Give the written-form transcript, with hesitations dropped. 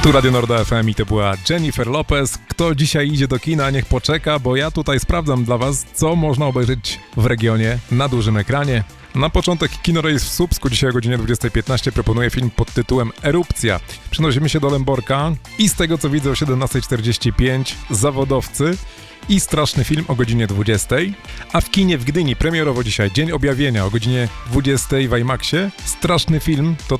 Tu Radio Norda FM i to była Jennifer Lopez. Kto dzisiaj idzie do kina, niech poczeka, bo ja tutaj sprawdzam dla was, co można obejrzeć w regionie na dużym ekranie. Na początek Kino Rejs w Słupsku. Dzisiaj o godzinie 20:15 proponuję film pod tytułem Erupcja. Przenosimy się do Lęborka i z tego co widzę o 17:45 Zawodowcy i straszny film o godzinie 20:00. A w kinie w Gdyni premierowo dzisiaj Dzień Objawienia o godzinie 20:00 w IMAXie. Straszny film to